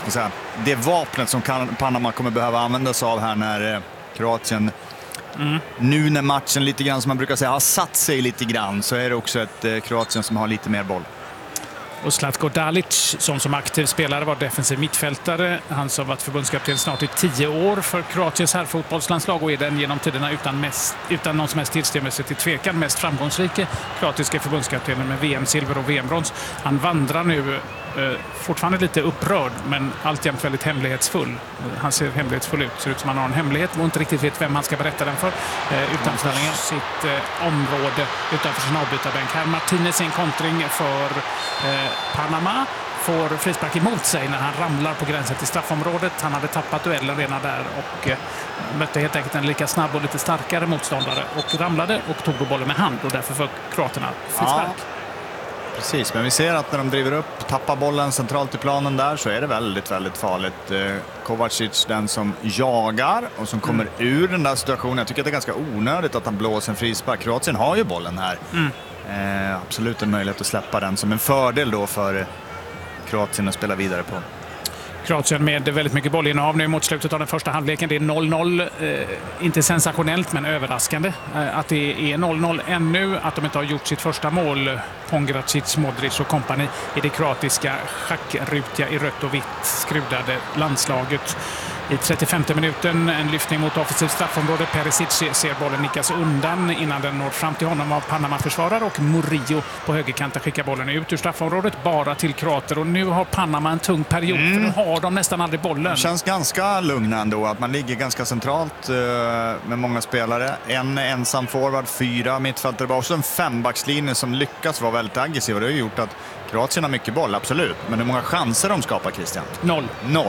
ska säga, det vapnet som Panama kommer behöva använda sig av här när Kroatien nu när matchen lite grann som man brukar säga har satt sig lite grann, så är det också ett Kroatien som har lite mer boll. Och Zlatko Dalic som aktiv spelare var defensiv mittfältare. Han som varit förbundskapten snart i 10 år för Kroatiens herrfotbollslandslag och är den genom tiderna utan någon som helst tillstymmelse till tvekan mest framgångsrike kroatiska förbundskaptenen med VM-silver och VM-brons. Han vandrar nu fortfarande lite upprörd men alltjämt väldigt hemlighetsfull. Han ser hemlighetsfull ut. Ser ut som han har en hemlighet och inte riktigt vet vem han ska berätta den för. Utanför sitt område, utanför sin avbytarbänk. Här Martinez i en kontring för Panama. Får frispark emot sig när han ramlar på gränsen till straffområdet. Han hade tappat duellen redan där och mötte helt enkelt en lika snabb och lite starkare motståndare och ramlade och tog då bollen med hand och därför för kroaterna frispark. Ja. Precis, men vi ser att när de driver upp, tappar bollen centralt i planen där, så är det väldigt, väldigt farligt. Kovacic, den som jagar och som kommer ur den där situationen. Jag tycker att det är ganska onödigt att han blåser en frispark. Kroatien har ju bollen här. Absolut en möjlighet att släppa den som en fördel då för Kroatien att spela vidare på. Kroatien med väldigt mycket bollinnehav nu mot slutet av den första halvleken. Det är 0-0. Inte sensationellt men överraskande att det är 0-0 ännu. Att de inte har gjort sitt första mål. Pongracic, Modric och kompani i det kroatiska schackrutiga i rött och vitt skrudade landslaget. I 35 minuten en lyftning mot offensivt straffområde. Perisic ser bollen nickas undan innan den når fram till honom av Panama-försvarare och Murillo på högerkanten skickar bollen ut ur straffområdet bara till kroater. Och nu har Panama en tung period för nu har de nästan aldrig bollen. Det känns ganska lugna ändå att man ligger ganska centralt med många spelare. En ensam forward, 4 mittfältare, bara också en 5-backslinje som lyckas vara väldigt aggressiv. Det har gjort att Kroatien har mycket boll, absolut. Men hur många chanser de skapar, Christian? 0.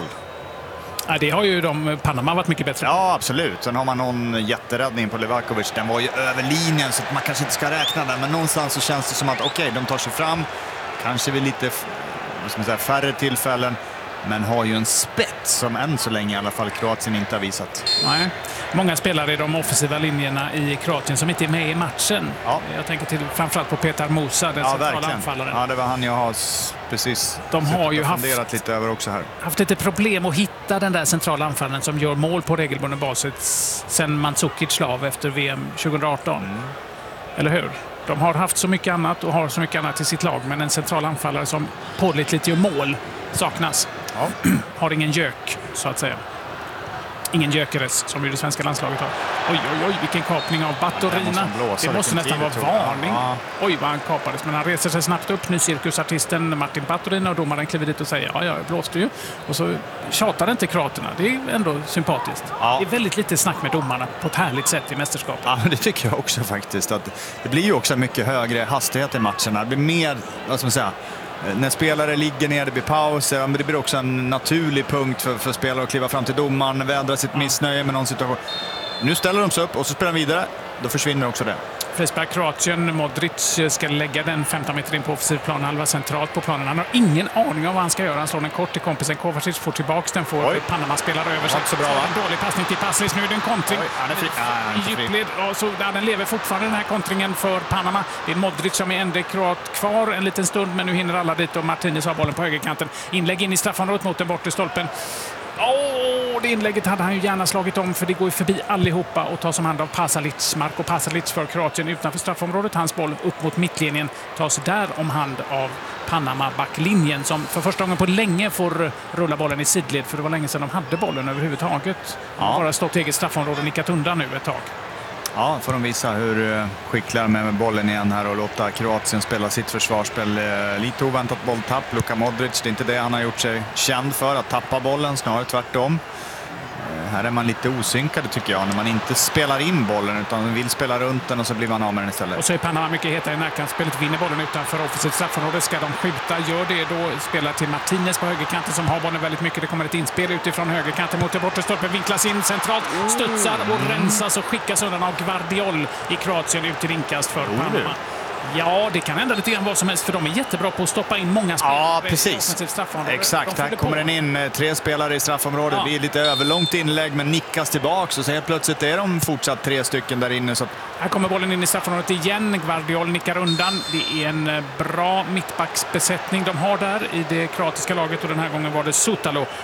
Ja, det har ju Panama varit mycket bättre. Ja, absolut. Sen har man någon jätteräddning på Levakovic. Den var ju över linjen så att man kanske inte ska räkna den. Men någonstans så känns det som att okej, de tar sig fram. Kanske vid lite färre tillfällen. Men har ju en spets som än så länge i alla fall Kroatien inte har visat. Nej. Många spelare i de offensiva linjerna i Kroatien som inte är med i matchen. Ja. Jag tänker framförallt på Petar Musa, den centrala anfallaren. Ja, det var han jag har precis funderat lite över också här. Haft lite problem att hitta den där centrala anfallaren som gör mål på regelbunden basis sen Mandzukic slav efter VM 2018. Eller hur? De har haft så mycket annat och har så mycket annat i sitt lag, men en central anfallare som pålitligt gör mål saknas. Ja. Har ingen gök, så att säga. Ingen gökeres som ju det svenska landslaget har. Oj, vilken kapning av Baturina. Det måste nästan vara varning. Ja. Oj, vad han kapades. Men han reser sig snabbt upp. Nu cirkusartisten Martin Baturina och domaren kliver dit och säger ja, jag blåste ju. Och så tjatar inte kroaterna. Det är ändå sympatiskt. Ja. Det är väldigt lite snack med domarna på ett härligt sätt i mästerskapet. Ja, det tycker jag också faktiskt. Att det blir ju också mycket högre hastighet i matcherna. Det blir mer, vad ska man säga, när spelare ligger ner, det blir pauser, men det blir också en naturlig punkt för spelare att kliva fram till domaren, vädra sitt missnöje med någon situation. Nu ställer de sig upp och så spelar de vidare, då försvinner också det. Frispark Kroatien, Modric ska lägga den 15 meter in på offensiv planhalva centralt på planen. Han har ingen aning om vad han ska göra. Han slår den kort till kompisen. Kovacic får tillbaks den, får Panama spelar över sig. Så bra, en dålig passning till Pasris. Nu är det en kontring. I djupled. Den lever fortfarande den här kontringen för Panama. Det är Modric som är enda kroat kvar en liten stund, men nu hinner alla dit och Martinez har bollen på högerkanten. Inlägg in i straffområdet mot den bortre stolpen. Det inlägget hade han ju gärna slagit om, för det går ju förbi allihopa och tas om hand av Pasalic. Marko Pasalic för Kroatien utanför straffområdet. Hans boll upp mot mittlinjen tas där om hand av Panama-backlinjen som för första gången på länge får rulla bollen i sidled, för det var länge sedan de hade bollen överhuvudtaget. De har bara stått i eget straffområde och nickat undan nu ett tag. Ja, får de visa hur skickliga de är med bollen igen här och låta Kroatien spela sitt försvarsspel. Lite oväntat bolltapp. Luka Modric, det är inte det han har gjort sig känd för, att tappa bollen, snarare tvärtom. Här är man lite osynkade tycker jag, när man inte spelar in bollen utan vill spela runt den och så blir man av med den istället. Och så är Panama mycket hetare i närkampsspelet, vinner bollen utanför offensivt straffområde. Ska de skjuta, gör det då, spelar till Martinez på högerkanten som har bollen väldigt mycket. Det kommer ett inspel utifrån högerkanten mot det bortre stolpen, vinklas in centralt, studsar och rensas och skickas undan av Gvardiol i Kroatien ut till inkast för Panama. Ja, det kan hända lite grann vad som helst, för de är jättebra på att stoppa in många spelare. Ja, precis. Exakt, här kommer den in 3 spelare i straffområdet. Det blir lite överlångt inlägg, men nickas tillbaks och så helt plötsligt är de fortsatt 3 stycken där inne. Så här kommer bollen in i straffområdet igen. Gvardiol nickar undan. Det är en bra mittbacksbesättning de har där i det kroatiska laget, och den här gången var det Sutalo